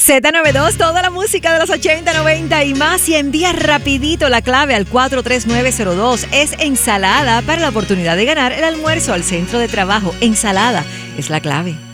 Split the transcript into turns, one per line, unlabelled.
Z92, toda la música de los 80, 90 y más. Y envía rapidito la clave al 43902. Es ensalada para la oportunidad de ganar el almuerzo al centro de trabajo. Ensalada es la clave.